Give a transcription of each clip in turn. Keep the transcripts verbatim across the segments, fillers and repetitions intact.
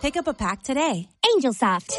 Pick up a pack today. Angel Soft.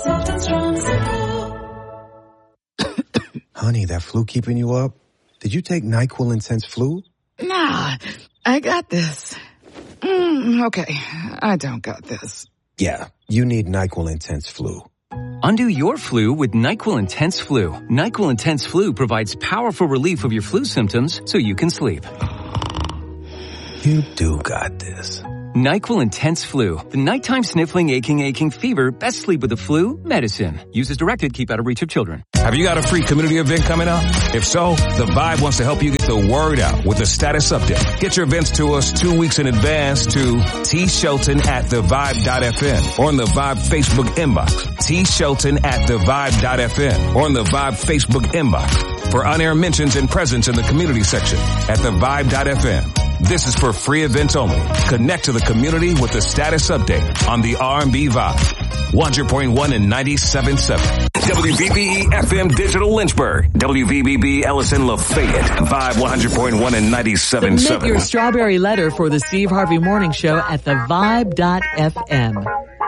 Honey, that flu keeping you up? Did you take NyQuil Intense Flu? Nah, I got this. Mm, okay, I don't got this. Yeah, you need NyQuil Intense Flu. Undo your flu with NyQuil Intense Flu. NyQuil Intense Flu provides powerful relief of your flu symptoms so you can sleep. You do got this. NyQuil Intense Flu. The nighttime sniffling, aching, aching fever. Best sleep with the flu medicine. Use as directed. Keep out of reach of children. Have you got a free community event coming up? If so, The Vibe wants to help you get the word out with a status update. Get your events to us two weeks in advance to T Shelton at the vibe dot f m or on the Vibe Facebook inbox. T Shelton at the vibe dot f m or on the Vibe Facebook inbox for on-air mentions and presence in the community section at the vibe dot f m. This is for free events only. Connect to the community with the status update on the R and B Vibe. one hundred point one and ninety-seven point seven. W V B E F M Digital Lynchburg. W V B B Ellison Lafayette. Vibe one hundred point one and ninety-seven point seven. Submit your strawberry letter for the Steve Harvey Morning Show at the vibe dot f m.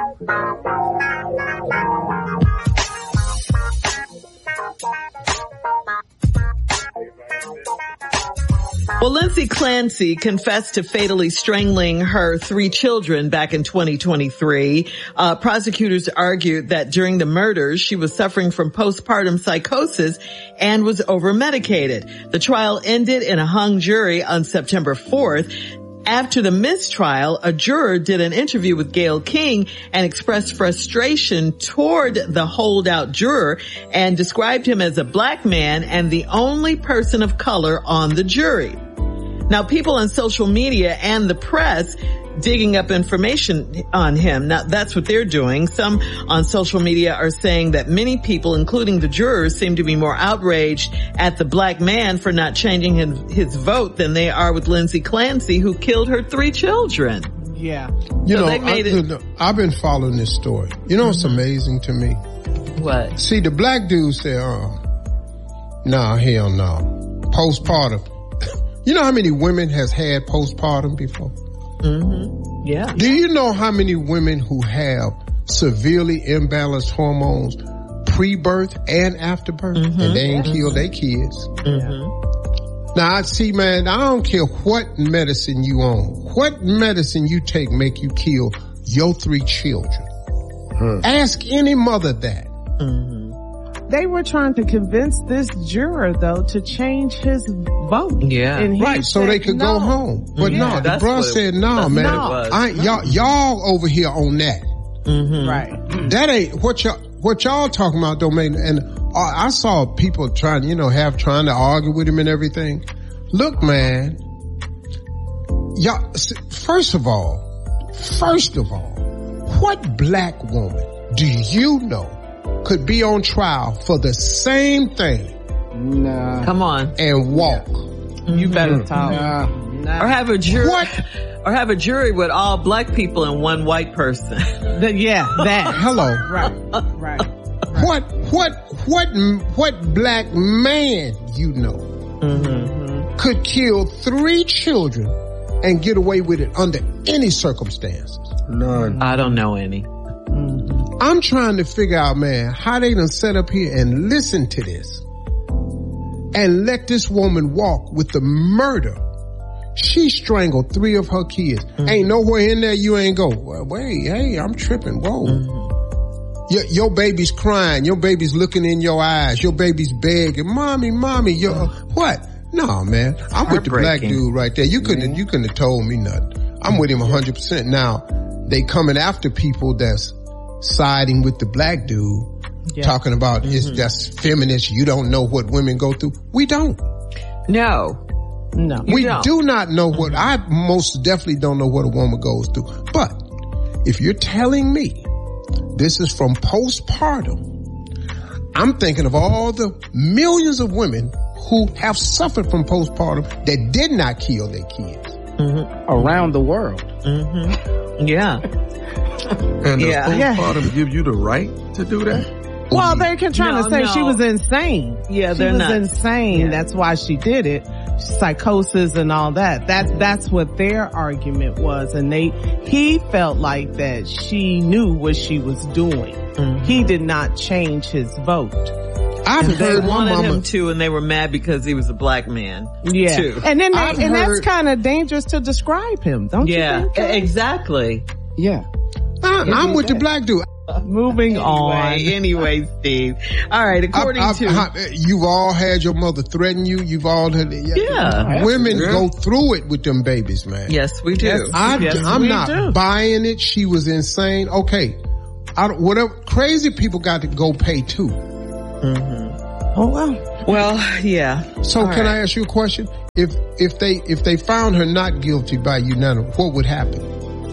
Well, Lindsay Clancy confessed to fatally strangling her three children back in twenty twenty-three. Uh, prosecutors argued that during the murders, she was suffering from postpartum psychosis and was over-medicated. The trial ended in a hung jury on September fourth. After the mistrial, a juror did an interview with Gayle King and expressed frustration toward the holdout juror and described him as a black man and the only person of color on the jury. Now, people on social media and the press digging up information on him. Now, that's what they're doing. Some on social media are saying that many people, including the jurors, seem to be more outraged at the black man for not changing his, his vote than they are with Lindsay Clancy, who killed her three children. Yeah. You so know, they made I, it- I've been following this story. You know what's Mm-hmm. amazing to me? What? See, the black dude said, uh, nah, hell no. Postpartum. You know how many women has had postpartum before? Mm-hmm. Yeah. Do you know how many women who have severely imbalanced hormones pre-birth and after birth, Mm-hmm. and they ain't killed their kids? Mm-hmm. Now, I see, man, I don't care what medicine you own. What medicine you take make you kill your three children. Hmm. Ask any mother that. Mm-hmm. They were trying to convince this juror, though, to change his vote. Yeah. And he Right, so said they could no. go home. But Yeah, no, the that's bruh what it- said, no, that's man. what it was. I, y'all, y'all over here on that. Mm-hmm. Right. That ain't what y'all, what y'all talking about don't make, and uh, I saw people trying, you know, have trying to argue with him and everything. Look, man, y'all, first of all, first of all, what black woman do you know could be on trial for the same thing Nah. Come on. and walk? You better talk. Nah. Nah. Or have a jury. What? Or have a jury with all black people and one white person. The- yeah, that. Hello. Right. Right. What, what, what, what black man you know Mm-hmm. could kill three children and get away with it under any circumstances? None. I don't know any. I'm trying to figure out, man, how they done set up here and listen to this and let this woman walk with the murder. She strangled three of her kids. Mm-hmm. Ain't nowhere in there you ain't go, well, wait, hey, I'm tripping. Whoa. Mm-hmm. Your, your baby's crying. Your baby's looking in your eyes. Your baby's begging, mommy, mommy, your, mm-hmm. what? No, man. I'm with the black dude right there. You couldn't, mm-hmm. you couldn't have told me nothing. I'm with him a hundred percent. Now, they coming after people that's siding with the black dude, yeah. talking about mm-hmm. it's that's feminist. You don't know what women go through. We don't. No. No. We don't. do not know what, I most definitely don't know what a woman goes through. But if you're telling me this is from postpartum, I'm thinking of all the millions of women who have suffered from postpartum that did not kill their kids. Mm-hmm. Around the world. Mm-hmm. Yeah. And yeah. the postpartum yeah. give you the right to do that? Well, they're trying no, to say no. she was insane. Yeah, she they're was not. insane. Yeah. That's why she did it. psychosis and all that. That's, that's what their argument was. And they, he felt like that she knew what she was doing. Mm-hmm. He did not change his vote. I've and heard they wanted mama, him to, and they were mad because he was a black man. Yeah. Too. And then they, I've and heard, that's kind of dangerous to describe him, don't yeah, you think? Yeah, exactly. Yeah. I, I'm with the black dude. Moving anyway, on. Anyway, Steve. All right, according I, I, to... I, you've all had your mother threaten you. You've all had... Yeah. yeah. Women yeah. go through it with them babies, man. Yes, we do. Yes, I, yes, I'm we not do. buying it. She was insane. Okay. I don't, whatever. Crazy people got to go pay too. Mm-hmm. Oh, well. Well, yeah. So all can right. I ask you a question? If, if they, if they found her not guilty by unanimous, what would happen?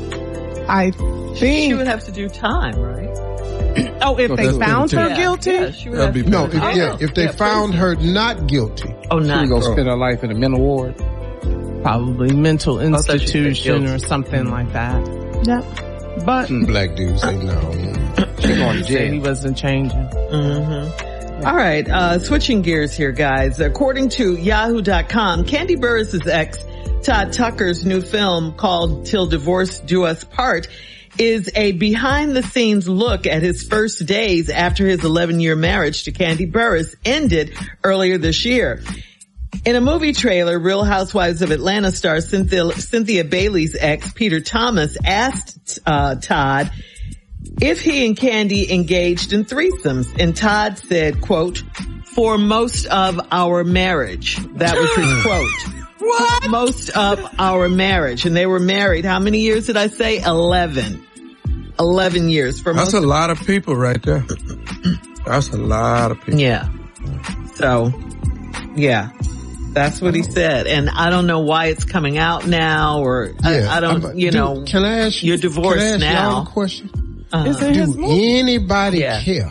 I think... She would have to do time, right? Oh, if So they that's found her yeah, guilty? Yeah, she would That'd have be to No, do if, time. yeah, if they Yeah, found her not guilty. Oh, She not was gonna guilty. spend her life in a mental ward. Probably mental thought she said institution guilty. or something like that. Yeah. But Black dudes say no. She going to said he jail. wasn't changing. Mm-hmm. All right, uh, switching gears here, guys. According to yahoo dot com, Kandi Burruss' ex, Todd Tucker's new film called Till Divorce Do Us Part is a behind-the-scenes look at his first days after his eleven-year marriage to Kandi Burruss ended earlier this year. In a movie trailer, Real Housewives of Atlanta star Cynthia, Cynthia Bailey's ex, Peter Thomas, asked uh, Todd if he and Kandi engaged in threesomes, and Todd said, quote, "For most of our marriage." That was his quote. What? Most of our marriage. And they were married. How many years did I say? Eleven. Eleven years. For That's most a lot of people right there. That's a lot of people. Yeah. So, yeah. That's what he said. And I don't know why it's coming out now, or Yeah, I, I don't, I'm- you do- know. Can I ask you? You're divorced can I ask now. Y'all a question? Uh, Is it his Do movie? anybody Yeah. care?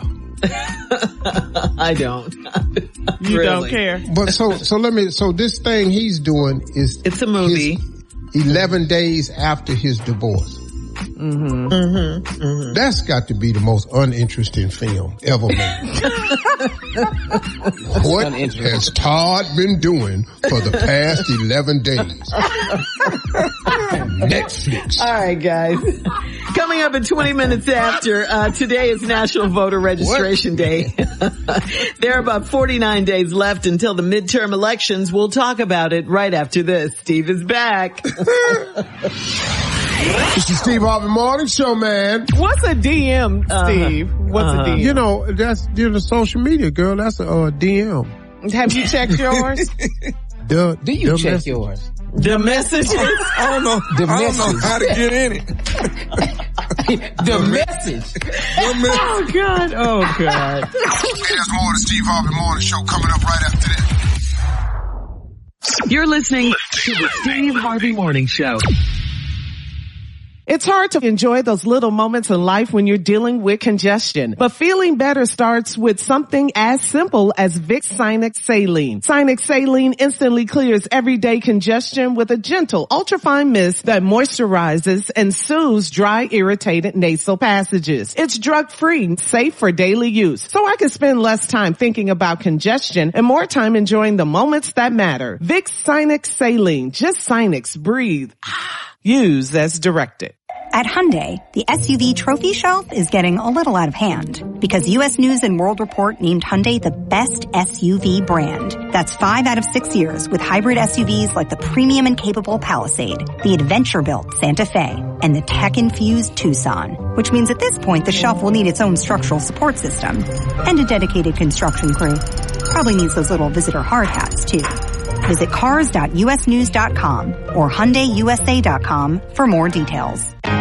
I don't. You Really. don't care. But so, so let me, so this thing he's doing is It's a movie. his eleven days after his divorce. Mm-hmm. Mm-hmm. Mm-hmm. That's got to be the most uninteresting film ever made. What has Todd been doing for the past eleven days? Netflix. All right, guys. Coming up at twenty minutes after, uh, today is National Voter Registration what? Day. There are about forty-nine days left until the midterm elections. We'll talk about it right after this. Steve is back. This is Steve Harvey Morning Show, man. What's a D M, Steve? Uh-huh. What's uh-huh. a D M? You know, that's, you know, social media, girl. That's a uh, D M. Have you checked yours? the, Do you the check message. yours? The messages? I don't know. The I message. don't know how to get in it. The message. The message. Oh, God. Oh, God. Hey, there's more of the Steve Harvey Morning Show coming up right after this. You're listening to the Steve Harvey Morning Show. It's hard to enjoy those little moments in life when you're dealing with congestion. But feeling better starts with something as simple as Vicks Sinex Saline. Sinex Saline instantly clears everyday congestion with a gentle, ultrafine mist that moisturizes and soothes dry, irritated nasal passages. It's drug-free, safe for daily use. So I can spend less time thinking about congestion and more time enjoying the moments that matter. Vicks Sinex Saline. Just Sinex. Breathe. Use as directed. At Hyundai, the S U V trophy shelf is getting a little out of hand because U S News and World Report named Hyundai the best S U V brand. That's five out of six years with hybrid S U Vs like the premium and capable Palisade, the adventure-built Santa Fe, and the tech-infused Tucson, which means at this point the shelf will need its own structural support system and a dedicated construction crew. Probably needs those little visitor hard hats, too. Visit cars dot u s news dot com or hyundai u s a dot com for more details.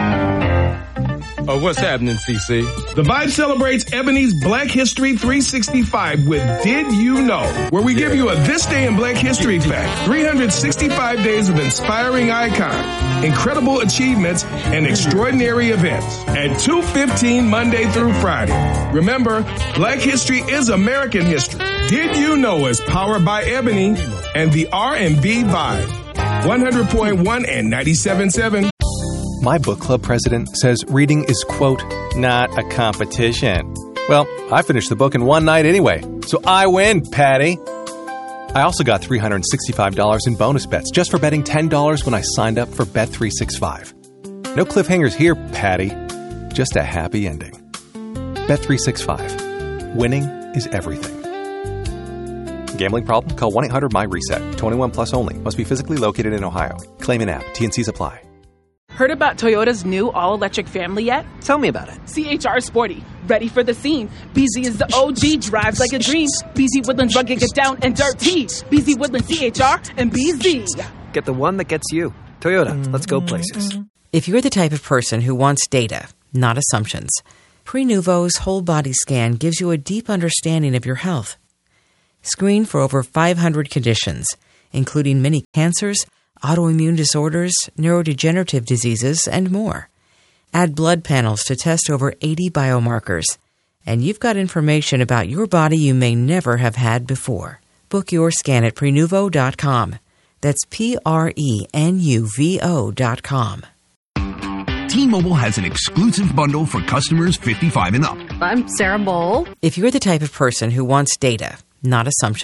Oh, what's happening, C C? The Vibe celebrates Ebony's Black History three sixty-five with Did You Know? Where we give you a This Day in Black History fact. three hundred sixty-five days of inspiring icons, incredible achievements, and extraordinary events. At two fifteen Monday through Friday. Remember, Black History is American history. Did You Know is powered by Ebony and the R and B Vibe. one hundred point one and ninety-seven point seven. My book club president says reading is, quote, not a competition. Well, I finished the book in one night anyway, so I win, Patty. I also got three hundred sixty-five dollars in bonus bets just for betting ten dollars when I signed up for Bet three sixty-five. No cliffhangers here, Patty. Just a happy ending. Bet three sixty-five. Winning is everything. Gambling problem? Call one eight hundred M Y RESET. twenty-one plus only. Must be physically located in Ohio. Claim an app. T and C's apply. Heard about Toyota's new all-electric family yet? Tell me about it. C H R Sporty. Ready for the scene. B Z is the O G. Drives like a dream. B Z Woodlands rugged, get down and dirty. B Z Woodlands C H R and B Z. Get the one that gets you. Toyota. Let's go places. If you're the type of person who wants data, not assumptions, Prenuvo's whole body scan gives you a deep understanding of your health. Screen for over five hundred conditions, including many cancers, autoimmune disorders, neurodegenerative diseases, and more. Add blood panels to test over eighty biomarkers, and you've got information about your body you may never have had before. Book your scan at Prenuvo dot com. That's P R E N U V O dot com. T-Mobile has an exclusive bundle for customers fifty-five and up. I'm Sarah Bowl. If you're the type of person who wants data, not assumptions,